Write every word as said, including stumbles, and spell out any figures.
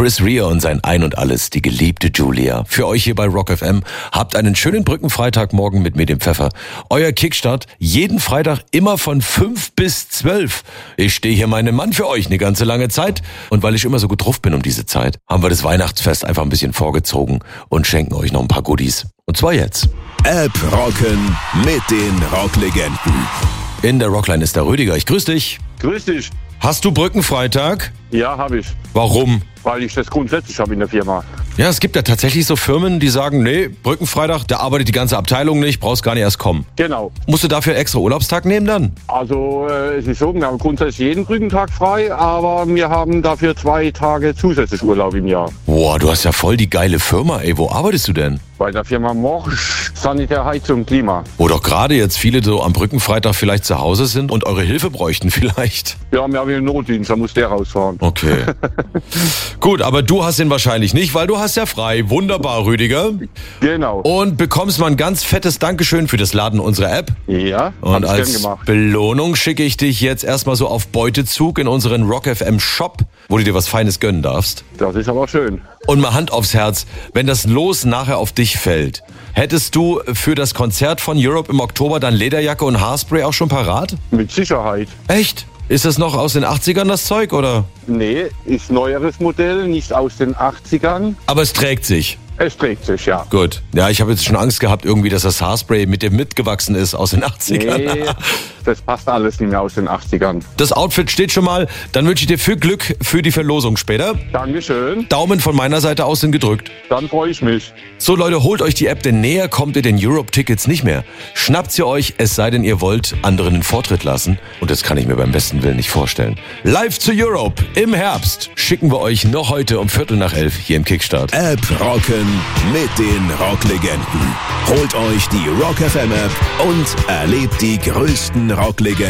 Chris Rea und sein Ein und Alles, die geliebte Julia. Für euch hier bei Rock F M. Habt einen schönen Brückenfreitagmorgen mit mir, dem Pfeffer. Euer Kickstart jeden Freitag immer von fünf bis zwölf. Ich stehe hier meinem Mann für euch eine ganze lange Zeit. Und weil ich immer so gut drauf bin um diese Zeit, haben wir das Weihnachtsfest einfach ein bisschen vorgezogen und schenken euch noch ein paar Goodies. Und zwar jetzt. App rocken mit den Rocklegenden. In der Rockline ist der Rüdiger. Ich grüße dich. Grüß dich. Hast du Brückenfreitag? Ja, habe ich. Warum? Weil ich das grundsätzlich habe in der Firma. Ja, es gibt ja tatsächlich so Firmen, die sagen, nee, Brückenfreitag, da arbeitet die ganze Abteilung nicht, brauchst gar nicht erst kommen. Genau. Musst du dafür einen extra Urlaubstag nehmen dann? Also äh, es ist so, wir haben grundsätzlich jeden Brückentag frei, aber wir haben dafür zwei Tage zusätzlich Urlaub im Jahr. Boah, du hast ja voll die geile Firma, ey. Wo arbeitest du denn? Bei der Firma Morsch, Sanitär, Heizung, Klima. Wo doch gerade jetzt viele so am Brückenfreitag vielleicht zu Hause sind und eure Hilfe bräuchten vielleicht. Ja, wir haben einen Notdienst, da muss der rausfahren. Okay. Gut, aber du hast ihn wahrscheinlich nicht, weil du hast ja frei. Wunderbar, Rüdiger. Genau. Und bekommst mal ein ganz fettes Dankeschön für das Laden unserer App. Ja, Und hab's gern als gemacht. Belohnung schicke ich dich jetzt erstmal so auf Beutezug in unseren Rock F M Shop, wo du dir was Feines gönnen darfst. Das ist aber schön. Und mal Hand aufs Herz, wenn das Los nachher auf dich fällt, hättest du für das Konzert von Europe im Oktober dann Lederjacke und Haarspray auch schon parat? Mit Sicherheit. Echt? Ist das noch aus den achtzigern das Zeug, oder? Nee, ist neueres Modell, nicht aus den achtzigern. Aber es trägt sich. Es trägt sich, ja. Gut. Ja, ich habe jetzt schon Angst gehabt, irgendwie, dass das Haarspray mit dem mitgewachsen ist aus den achtzigern. Nee, das passt alles nicht mehr aus den achtzigern. Das Outfit steht schon mal. Dann wünsche ich dir viel Glück für die Verlosung später. Dankeschön, Daumen von meiner Seite aus sind gedrückt. dann freue ich mich. So Leute, holt euch die App, denn näher kommt ihr den Europe-Tickets nicht mehr. Schnappt sie euch, es sei denn, ihr wollt anderen den Vortritt lassen. Und das kann ich mir beim besten Willen nicht vorstellen. Live to Europe im Herbst schicken wir euch noch heute um Viertel nach elf hier im Kickstart. App rocken mit den Rocklegenden. Holt euch die Rock F M App und erlebt die größten Rocklegenden